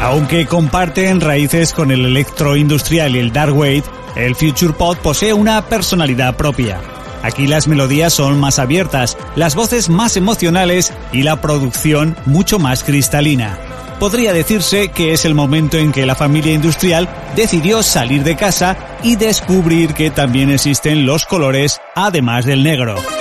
Aunque comparten raíces con el electroindustrial y el dark wave, el Future Pop posee una personalidad propia. Aquí las melodías son más abiertas, las voces más emocionales y la producción mucho más cristalina. Podría decirse que es el momento en que la familia industrial decidió salir de casa y descubrir que también existen los colores además del negro.